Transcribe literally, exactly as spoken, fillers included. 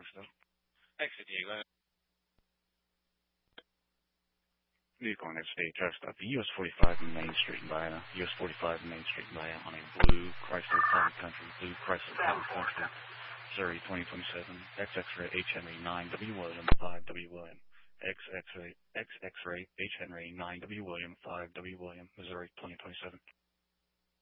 stuff. Exit Diego. Vehicle on Interstate Drive Stop. U S forty-five Main Street in Vienna. U S forty-five Main Street in Vienna on a blue Chrysler Town Country. Blue Chrysler Town Country. Missouri twenty twenty-seven. X X-ray H Henry nine W William five W William. X X-ray X X-ray H Henry nine W William five W William. Missouri twenty twenty-seven.